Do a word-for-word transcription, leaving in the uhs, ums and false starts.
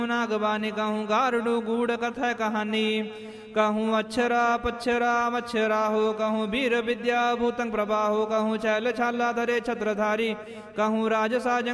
नागवानी कहूँ गारुडु गूढ़ कथा कहानी कहूँ अक्षरा पक्षरा मच्छरा हो कहूँ वीर विद्या भूतंग प्रभा हो कहूँ चैल छाला धरे छत्रधारी कहूँ राजसा